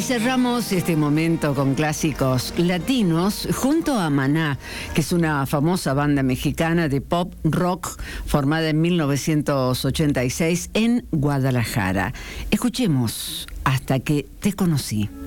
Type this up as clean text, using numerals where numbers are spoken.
cerramos este momento con clásicos latinos junto a Maná, que es una famosa banda mexicana de pop rock formada en 1986 en Guadalajara. Escuchemos Hasta que te conocí.